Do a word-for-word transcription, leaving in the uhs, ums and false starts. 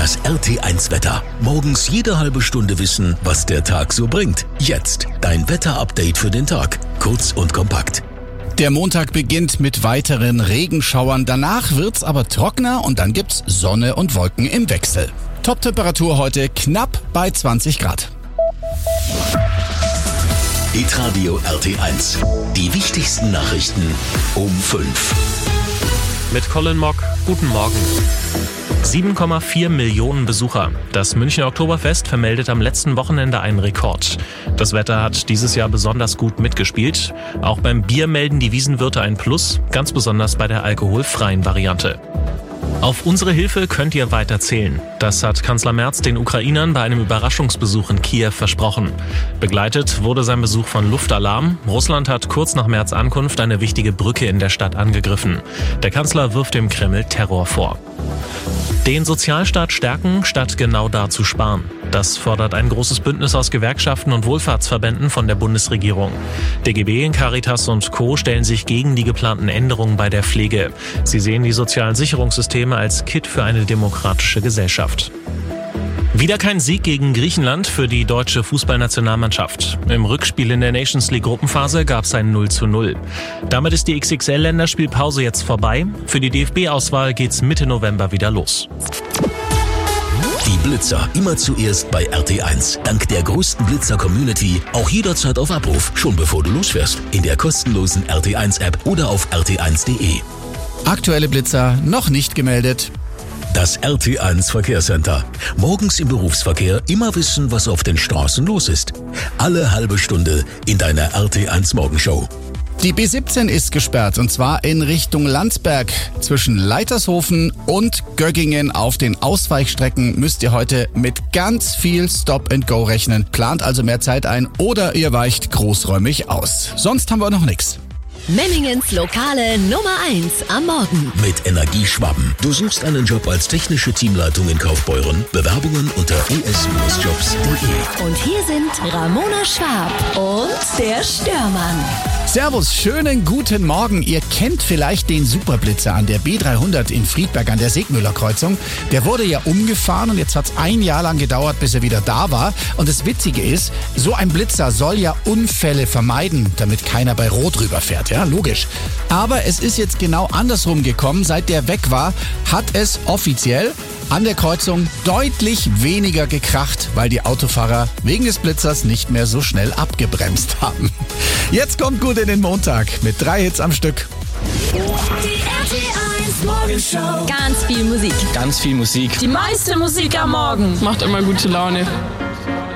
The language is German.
Das R T eins Wetter. Morgens jede halbe Stunde wissen, was der Tag so bringt. Jetzt dein Wetterupdate für den Tag. Kurz und kompakt. Der Montag beginnt mit weiteren Regenschauern. Danach wird's aber trockener und dann gibt's Sonne und Wolken im Wechsel. Top-Temperatur heute knapp bei zwanzig Grad. Hitradio R T eins. Die wichtigsten Nachrichten um fünf. Mit Colin Mock. Guten Morgen. sieben Komma vier Millionen Besucher. Das Münchner Oktoberfest vermeldet am letzten Wochenende einen Rekord. Das Wetter hat dieses Jahr besonders gut mitgespielt. Auch beim Bier melden die Wiesenwirte ein Plus, ganz besonders bei der alkoholfreien Variante. Auf unsere Hilfe könnt ihr weiter zählen. Das hat Kanzler Merz den Ukrainern bei einem Überraschungsbesuch in Kiew versprochen. Begleitet wurde sein Besuch von Luftalarm. Russland hat kurz nach Merz' Ankunft eine wichtige Brücke in der Stadt angegriffen. Der Kanzler wirft dem Kreml Terror vor. Den Sozialstaat stärken, statt genau da zu sparen. Das fordert ein großes Bündnis aus Gewerkschaften und Wohlfahrtsverbänden von der Bundesregierung. D G B, Caritas und Co. stellen sich gegen die geplanten Änderungen bei der Pflege. Sie sehen die sozialen Sicherungssysteme als Kitt für eine demokratische Gesellschaft. Wieder kein Sieg gegen Griechenland für die deutsche Fußballnationalmannschaft. Im Rückspiel in der Nations League Gruppenphase gab es ein null zu null. Damit ist die X X L-Länderspielpause jetzt vorbei. Für die D F B-Auswahl geht's Mitte November wieder los. Die Blitzer immer zuerst bei R T eins. Dank der größten Blitzer-Community auch jederzeit auf Abruf, schon bevor du losfährst. In der kostenlosen R T eins App oder auf r t eins punkt d e. Aktuelle Blitzer noch nicht gemeldet. Das R T eins Verkehrscenter. Morgens im Berufsverkehr immer wissen, was auf den Straßen los ist. Alle halbe Stunde in deiner R T eins Morgenshow. Die B siebzehn ist gesperrt und zwar in Richtung Landsberg. Zwischen Leitershofen und Göggingen auf den Ausweichstrecken müsst ihr heute mit ganz viel Stop and Go rechnen. Plant also mehr Zeit ein oder ihr weicht großräumig aus. Sonst haben wir noch nichts. Menningens lokale Nummer eins am Morgen. Mit Energieschwaben. Du suchst einen Job als technische Teamleitung in Kaufbeuren. Bewerbungen unter e s jobs punkt d e. Und hier sind Ramona Schwab und der Störmann. Servus, schönen guten Morgen. Ihr kennt vielleicht den Superblitzer an der B dreihundert in Friedberg an der Segmüller-Kreuzung. Der wurde ja umgefahren und jetzt hat es ein Jahr lang gedauert, bis er wieder da war. Und das Witzige ist, so ein Blitzer soll ja Unfälle vermeiden, damit keiner bei Rot rüberfährt. Ja, logisch. Aber es ist jetzt genau andersrum gekommen. Seit der weg war, hat es offiziell an der Kreuzung deutlich weniger gekracht, weil die Autofahrer wegen des Blitzers nicht mehr so schnell abgebremst haben. Jetzt kommt gut in den Montag mit drei Hits am Stück. Die R T eins Morgenshow. Ganz viel Musik. Ganz viel Musik. Die meiste Musik am Morgen. Macht immer gute Laune.